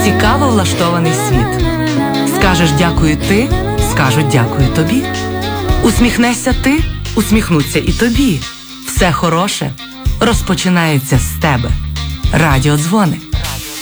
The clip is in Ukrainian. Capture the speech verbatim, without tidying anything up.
Цікаво влаштований світ. Скажеш дякую ти, скажуть дякую тобі. Усміхнешся ти, усміхнуться і тобі. Все хороше розпочинається з тебе. Радіодзвони.